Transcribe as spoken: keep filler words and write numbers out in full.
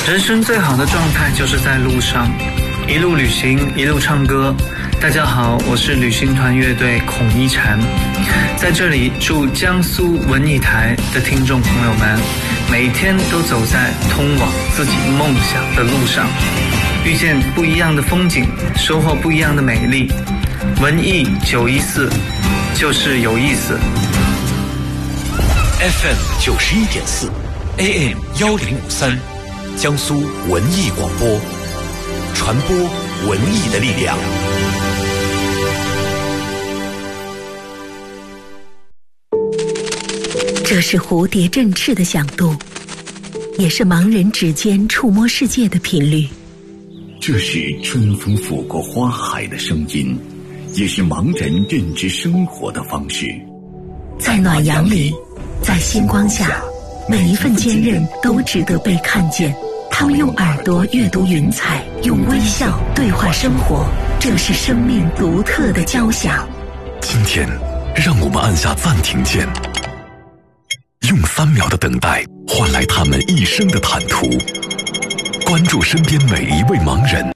人生最好的状态就是在路上，一路旅行，一路唱歌。大家好，我是旅行团乐队孔一禅，在这里祝江苏文艺台的听众朋友们每天都走在通往自己梦想的路上，遇见不一样的风景，收获不一样的美丽。文艺九一四就是有意思。 F M 九十一点四 A M 幺零五三，江苏文艺广播，传播文艺的力量。 这是蝴蝶振翅的响度，也是盲人指尖触摸世界的频率。 这是春风拂过花海的声音，也是盲人认知生活的方式。 在暖阳里，在星光下，每一份坚韧都值得被看见。他们用耳朵阅读云彩，用微笑对话生活，这是生命独特的交响。 今天，让我们按下暂停键，用三秒的等待换来他们一生的坦途。关注身边每一位盲人，